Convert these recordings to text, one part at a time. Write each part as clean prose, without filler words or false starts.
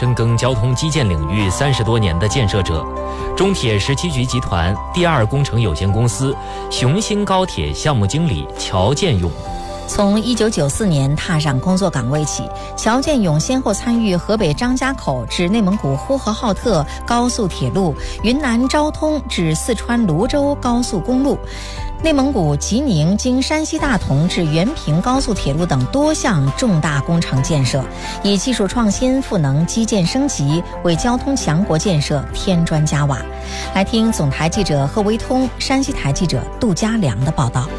深耕交通基建领域30多年的建设者，中铁17局集团第二工程有限公司雄兴高铁项目经理乔建勇。 从1994年踏上工作岗位起，乔建勇先后参与河北张家口至内蒙古呼和浩特高速铁路、云南昭通至四川泸州高速公路、内蒙古吉宁经山西大同至原平高速铁路等多项重大工程建设，以技术创新赋能基建升级，为交通强国建设添砖加瓦。来听总台记者贺维通、山西台记者杜家良的报道。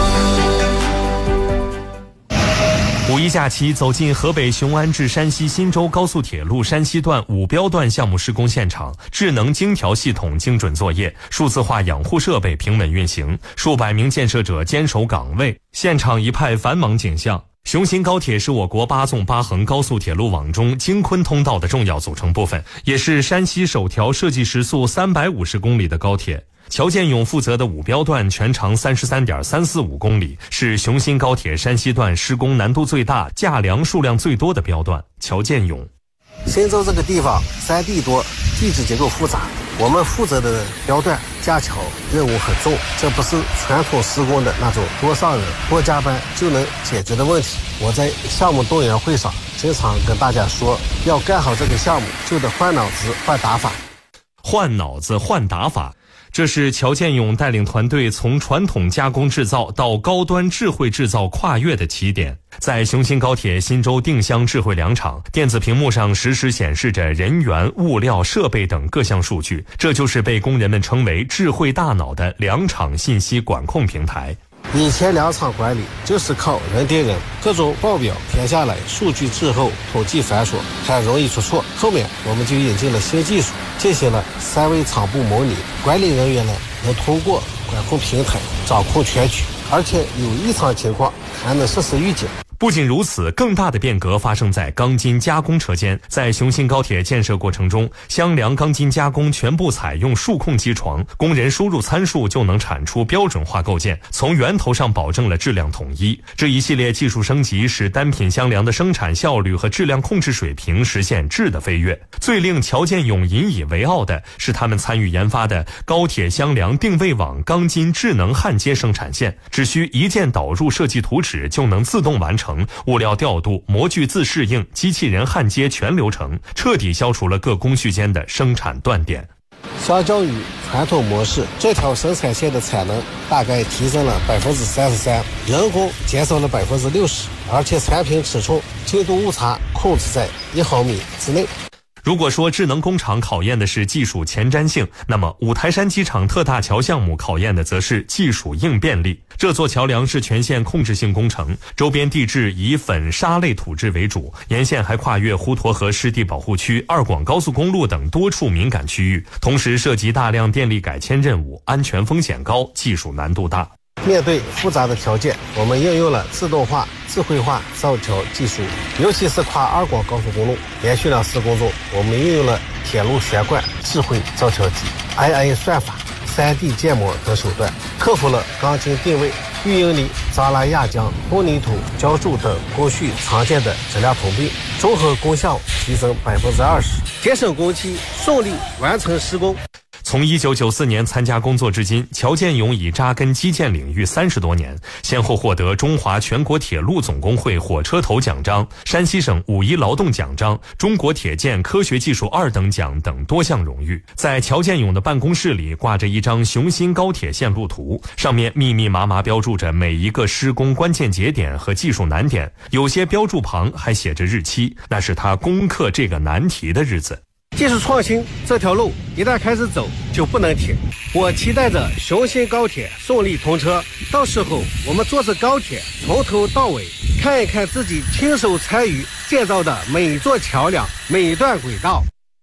五一假期走进河北雄安至山西忻州高速铁路山西段5标段项目施工现场，智能精调系统精准作业，数字化养护设备平稳运行，数百名建设者坚守岗位，现场一派繁忙景象。雄兴高铁是我国8纵8横高速铁路网中京昆通道的重要组成部分，也是山西首条设计时速350公里的高铁。乔建勇负责的5标段全长33.345公里，是雄兴高铁山西段施工难度最大、架梁数量最多的标段。乔建勇： 忻州这个地方山地多，地质结构复杂，我们负责的标段架桥任务很重，这不是传统施工的那种多上人多加班就能解决的问题。我在项目动员会上经常跟大家说，要干好这个项目就得换脑子换打法。 换脑子换打法，这是乔建勇带领团队从传统加工制造到高端智慧制造跨越的起点。在雄兴高铁忻州定襄智慧粮场，电子屏幕上实时显示着人员、物料、设备等各项数据，这就是被工人们称为智慧大脑的粮场信息管控平台。 以前粮场管理就是靠人盯人，各种报表填下来，数据滞后，统计繁琐，还容易出错。后面我们就引进了新技术，进行了3维场布模拟，管理人员呢能通过管控平台掌控全局，而且有异常情况还能实时预警。 不仅如此，更大的变革发生在钢筋加工车间。在雄兴高铁建设过程中，箱梁钢筋加工全部采用数控机床，工人输入参数就能产出标准化构件，从源头上保证了质量统一。这一系列技术升级使单品箱梁的生产效率和质量控制水平实现质的飞跃。最令乔建勇引以为傲的是他们参与研发的高铁箱梁定位网钢筋智能焊接生产线，只需一键导入设计图纸就能自动完成物料调度、模具自适应、机器人焊接全流程，彻底消除了各工序间的生产断点。 相较于传统模式，这条生产线的产能大概提升了33%，人工减少了60%，而且产品尺寸精度误差控制在1毫米之内。 如果说智能工厂考验的是技术前瞻性，那么五台山机场特大桥项目考验的则是技术应变力。这座桥梁是全线控制性工程，周边地质以粉沙类土质为主，沿线还跨越滹沱河湿地保护区、2广高速公路等多处敏感区域，同时涉及大量电力改迁任务，安全风险高，技术难度大。 面对复杂的条件，我们应用了自动化、智慧化造桥技术，尤其是跨2广高速公路连续量施工中，我们运用了铁路悬挂智慧造桥机、AI 算法、3D 建模等手段，克服了钢筋定位、预应力、扎拉压浆、混凝土浇筑等工序常见的质量通病，综合功效提升20%，节省工期，顺利完成施工。 从1994年参加工作至今，乔建勇已扎根基建领域30多年，先后获得中华全国铁路总工会火车头奖章、山西省5一劳动奖章、中国铁建科学技术2等奖等多项荣誉。在乔建勇的办公室里挂着一张雄兴高铁线路图，上面密密麻麻标注着每一个施工关键节点和技术难点，有些标注旁还写着日期，那是他攻克这个难题的日子。 技术创新这条路一旦开始走就不能停，我期待着雄兴高铁顺利通车，到时候我们坐着高铁从头到尾看一看自己亲手参与建造的每一座桥梁、每一段轨道。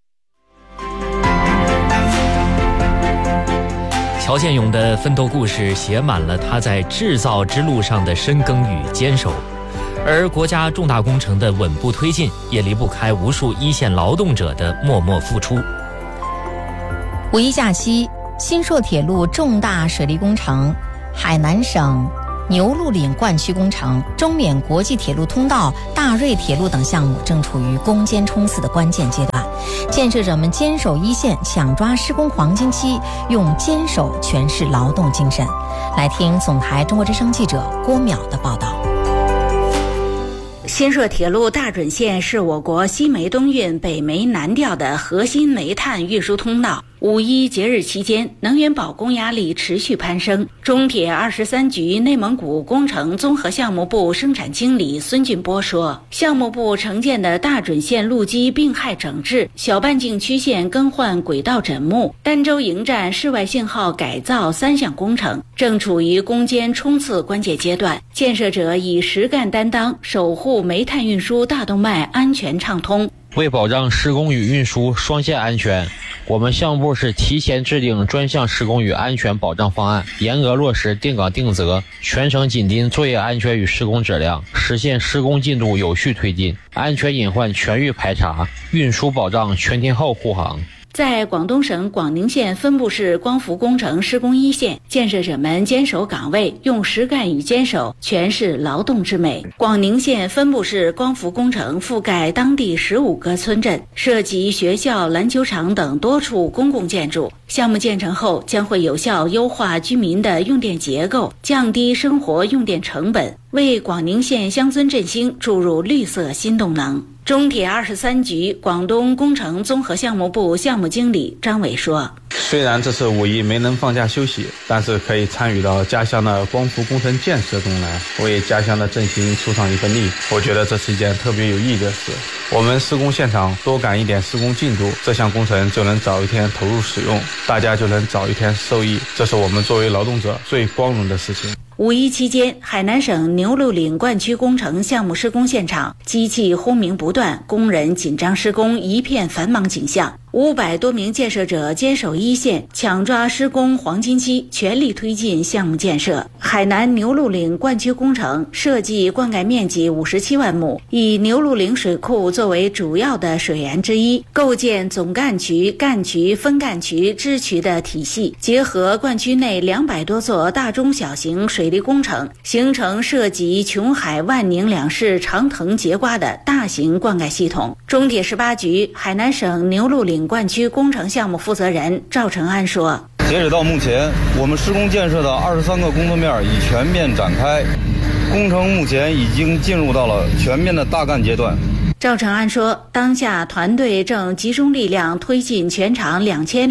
乔建勇的奋斗故事写满了他在制造之路上的深耕与坚守，而国家重大工程的稳步推进也离不开无数一线劳动者的默默付出。 五一假期，新硕铁路重大水利工程海南省牛路岭灌区工程、中缅国际铁路通道、大瑞铁路等项目正处于攻坚冲刺的关键阶段，建设者们坚守一线，抢抓施工黄金期，用坚守诠释劳动精神。来听总台中国之声记者郭淼的报道。 新设铁路大准线是我国西煤东运、北煤南调的核心煤炭运输通道。五一节日期间，能源保供压力持续攀升。中铁23局内蒙古工程综合项目部生产经理孙俊波说，项目部承建的大准线路基并焊整治、小半径曲线更换轨道枕木、儋州营站室外信号改造3项工程正处于攻坚冲刺关键阶段，建设者以实干担当，守护煤炭运输大动脉安全畅通。 为保障施工与运输双线安全，我们项目部是提前制定专项施工与安全保障方案，严格落实定岗定责，全程紧盯作业安全与施工质量，实现施工进度有序推进，安全隐患全域排查，运输保障全天候护航。 在广东省广宁县分布式光伏工程施工一线，建设者们坚守岗位，用实干与坚守诠释劳动之美。广宁县分布式光伏工程覆盖当地15个村镇，涉及学校、篮球场等多处公共建筑。项目建成后，将会有效优化居民的用电结构，降低生活用电成本，为广宁县乡村振兴注入绿色新动能。中铁23局广东工程综合项目部项目经理张伟说， 虽然这次五一没能放假休息，但是可以参与到家乡的光伏工程建设中来，为家乡的振兴出上一份力。我觉得这是一件特别有意义的事。我们施工现场多赶一点施工进度，这项工程就能早一天投入使用，大家就能早一天受益，这是我们作为劳动者最光荣的事情。 五一期间，海南省牛路岭灌区工程项目施工现场机器轰鸣不断，工人紧张施工，一片繁忙景象。500多名建设者坚守一线，抢抓施工黄金期，全力推进项目建设。海南牛路岭灌区工程设计灌溉面积57万亩，以牛路岭水库作为主要的水源之一，构建总干渠、干渠、分干渠、支渠的体系，结合灌区内200多座大中小型水利工程，形成涉及琼海、万宁两市长藤节瓜的大型灌溉系统。中铁18局海南省牛路岭灌区工程项目负责人赵成安说， 截止到目前，我们施工建设的23个工作面已全面展开，工程目前已经进入到了全面的大干阶段。 赵成安说，当下团队正集中力量推进全长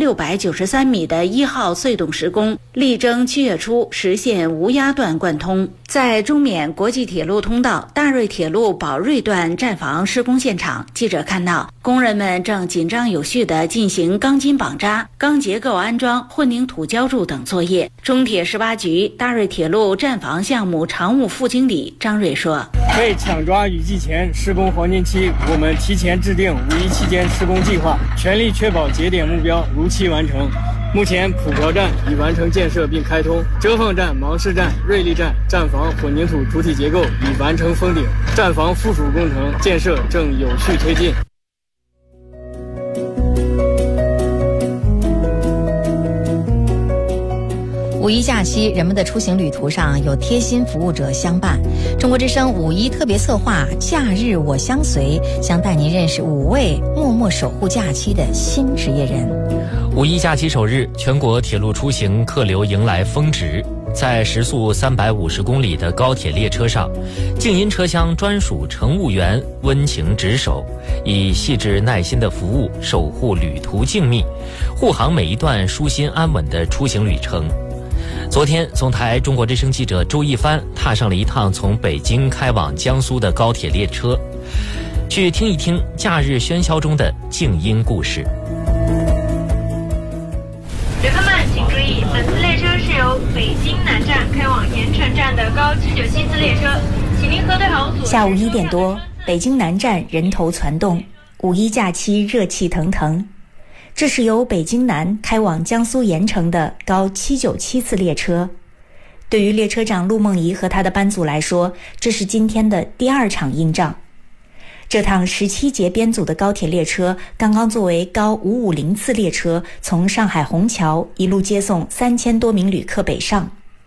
2693米的1号隧洞施工，力争7月初实现无压断贯通。在中缅国际铁路通道大瑞铁路宝瑞段站房施工现场，记者看到工人们正紧张有序地进行钢筋绑扎、钢结构安装、混凝土浇筑等作业。中铁18局大瑞铁路站房项目常务副经理张瑞说， 为抢抓雨季前施工黄金期，我们提前制定五一期间施工计划，全力确保节点目标如期完成。目前普桥站已完成建设并开通，遮放站、芒市站、瑞丽站站房混凝土主体结构已完成封顶，站房附属工程建设正有序推进。 五一假期，人们的出行旅途上有贴心服务者相伴。中国之声五一特别策划“假日我相随”，将带您认识5位默默守护假期的新职业人。 五一假期首日，全国铁路出行客流迎来峰值。在时速350公里的高铁列车上，静音车厢专属乘务员温情值守，以细致耐心的服务守护旅途静谧，护航每一段舒心安稳的出行旅程。昨天，总台中国之声记者周一帆踏上了一趟从北京开往江苏的高铁列车，去听一听假日喧嚣中的静音故事。 旅客们请注意，本次列车是由北京南站开往盐城站的高797次列车，请您核对好所。 下午1点多，北京南站人头攒动，五一假期热气腾腾。这是由北京南开往江苏盐城的高797次列车。对于列车长陆梦怡和他的班组来说，这是今天的第2场硬仗。这趟17节编组的高铁列车刚刚作为高550次列车从上海虹桥一路接送3000多名旅客北上。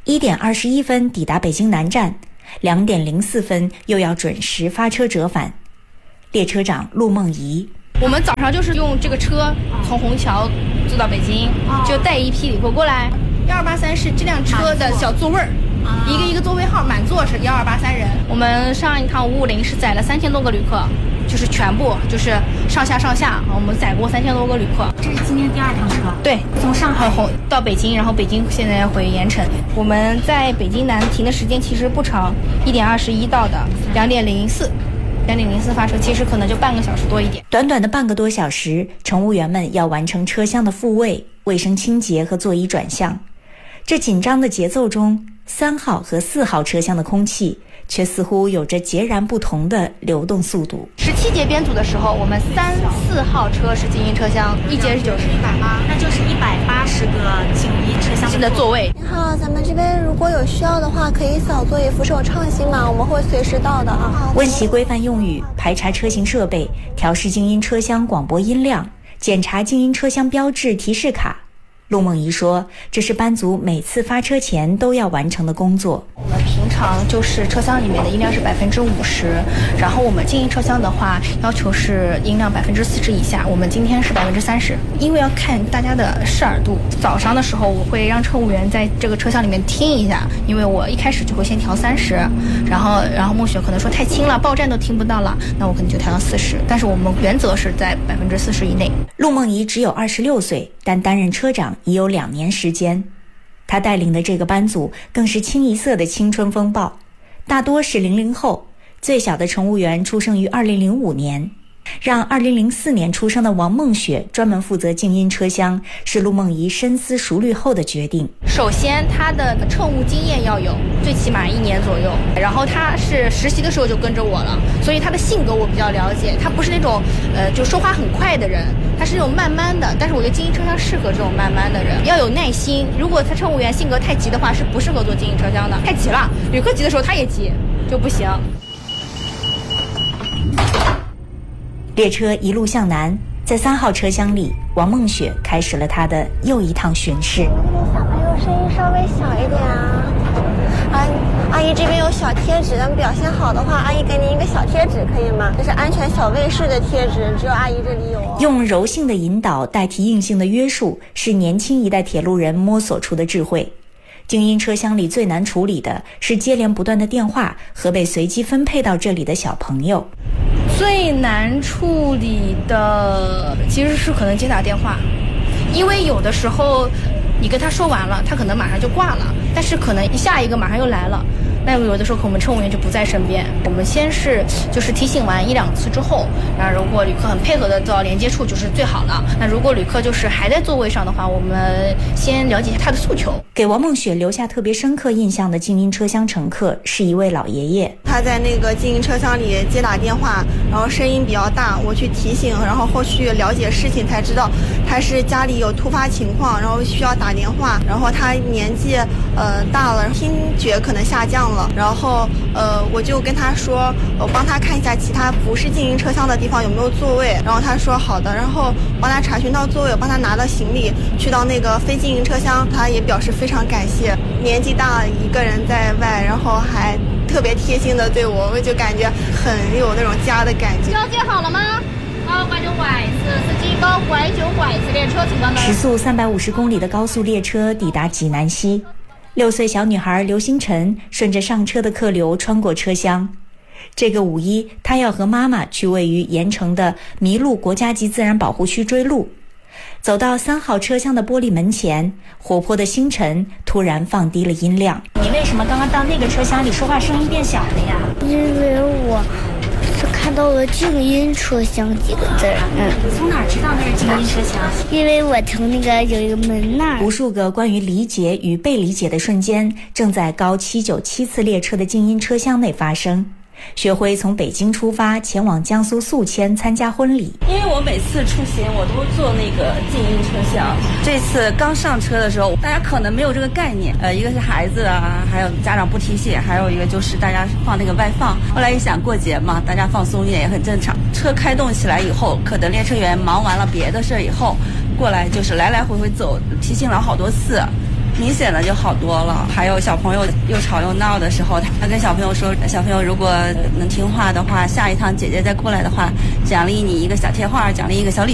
1点21分抵达北京南站，2点04分又要准时发车折返。列车长陆梦怡： 我们早上就是用这个车从虹桥坐到北京，就带一批旅客过来。1283是这辆车的小座位儿，一个座位号，满座是1283人。我们上一趟550是载了3000多个旅客，就是全部就是上下，我们载过3000多个旅客。 这是今天第2趟车？ 对，从上海到北京，然后北京现在回盐城。我们在北京南停的时间其实不长，1点21到的，2点04发车，其实可能就半个小时多一点。 短短的半个多小时，乘务员们要完成车厢的复位、卫生清洁和座椅转向。这紧张的节奏中，3号和4号车厢的空气却似乎有着截然不同的流动速度。 17节编组的时候，我们3、4号车是静音车厢，一节是90， 那就是180个静音车厢的座位。 你好，咱们这边如果有需要的话，可以扫座椅扶手畅行码，我们会随时到的啊。 温习规范用语，排查车型设备，调试静音车厢广播音量，检查静音车厢标志提示卡。陆梦怡说，这是班组每次发车前都要完成的工作。 我们平常就是车厢里面的音量是50%，然后我们静音车厢的话要求是音量40%以下，我们今天是30%，因为要看大家的视耳度。早上的时候我会让乘务员在这个车厢里面听一下，因为我一开始就会先调30，然后孟雪可能说太轻了，报站都听不到了，那我可能就调到40，但是我们原则是在40%以内。 陆梦怡只有26岁，但担任车长已有2年时间。他带领的这个班组更是清一色的青春风暴，大多是00后，最小的乘务员出生于2005年。让2004年出生的王梦雪专门负责静音车厢，是陆梦怡深思熟虑后的决定。 首先他的乘务经验要有，最起码1年左右，然后他是实习的时候就跟着我了，所以他的性格我比较了解，他不是那种就说话很快的人，他是那种慢慢的，但是我觉得静音车厢适合这种慢慢的人，要有耐心。如果他乘务员性格太急的话，是不适合坐静音车厢的，太急了，旅客急的时候他也急，就不行。 列车一路向南，在3号车厢里，王梦雪开始了她的又一趟巡视。 小朋友声音稍微小一点啊。阿姨这边有小贴纸，咱们表现好的话，阿姨给您一个小贴纸可以吗？这是安全小卫士的贴纸，只有阿姨这里有哦。 用柔性的引导代替硬性的约束，是年轻一代铁路人摸索出的智慧。静音车厢里最难处理的是接连不断的电话和被随机分配到这里的小朋友。 最难处理的其实是可能接打电话，因为有的时候你跟他说完了，他可能马上就挂了，但是可能下一个马上又来了，那有的时候我们乘务员就不在身边，我们先是就是提醒完1-2次之后，然后如果旅客很配合的到连接处就是最好了。那如果旅客就是还在座位上的话，我们先了解一下他的诉求。 给王梦雪留下特别深刻印象的静音车厢乘客是一位老爷爷， 他在那个静音车厢里接打电话，然后声音比较大，我去提醒，然后后续了解事情才知道他是家里有突发情况，然后需要打电话，然后他年纪大了，听觉可能下降了，然后我就跟他说，我帮他看一下其他不是静音车厢的地方有没有座位，然后他说好的，然后帮他查询到座位，帮他拿到行李去到那个非静音车厢，他也表示非常感谢。年纪大了一个人在外，然后还特别贴心的对我，我就感觉很有那种家的感觉。 交接好了吗？高拐9拐4，司机高拐9拐4，列车请到哪？ 时速350公里的高速列车抵达济南西，6岁小女孩刘星辰顺着上车的客流穿过车厢。这个5一，她要和妈妈去位于盐城的麋鹿国家级自然保护区追鹿。走到3号车厢的玻璃门前，活泼的星辰突然放低了音量。 你为什么刚刚到那个车厢里说话声音变小了呀？ 因为我是看到了静音车厢几个字。 你从哪儿知道那是静音车厢？ 因为我从那个有一个门那儿。 无数个关于理解与被理解的瞬间正在高797次列车的静音车厢内发生。薛辉从北京出发，前往江苏宿迁参加婚礼。 因为我每次出行我都坐那个静音车厢，这次刚上车的时候，大家可能没有这个概念，一个是孩子啊，还有家长不提醒，还有一个就是大家放那个外放。后来一想过节嘛，大家放松一点也很正常。车开动起来以后，可能列车员忙完了别的事以后，过来就是来来回回走，提醒了好多次。 明显的就好多了。还有小朋友又吵又闹的时候，他跟小朋友说，小朋友如果能听话的话，下一趟姐姐再过来的话，奖励你一个小贴画，奖励一个小礼